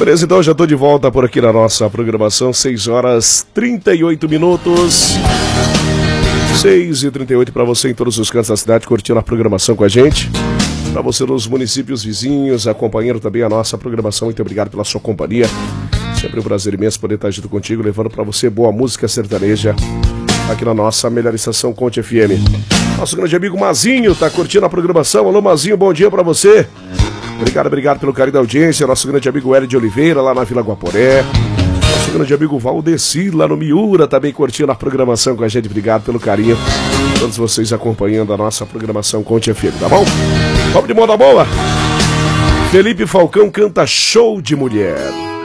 Beleza, então já estou de volta por aqui na nossa programação, 6h38. 6h38 para você em todos os cantos da cidade, curtindo a programação com a gente. Para você nos municípios vizinhos, acompanhando também a nossa programação, muito obrigado pela sua companhia. Sempre um prazer imenso poder estar junto contigo, levando para você boa música sertaneja aqui na nossa melhor estação Conte FM. Nosso grande amigo Mazinho está curtindo a programação. Alô, Mazinho, bom dia para você. Obrigado pelo carinho da audiência. Nosso grande amigo Hélio de Oliveira, lá na Vila Guaporé. Nosso grande amigo Valdeci, lá no Miura, também curtindo a programação com a gente. Obrigado pelo carinho. Todos vocês acompanhando a nossa programação Conte FM, tá bom? Vamos de moda boa. Felipe Falcão canta Show de Mulher.